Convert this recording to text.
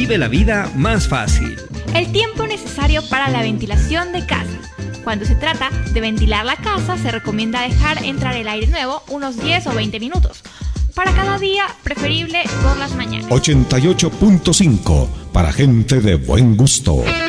Vive la vida más fácil. El tiempo necesario para la ventilación de casa. Cuando se trata de ventilar la casa, se recomienda dejar entrar el aire nuevo unos 10 o 20 minutos. Para cada día, preferible por las mañanas. 88.5 para gente de buen gusto.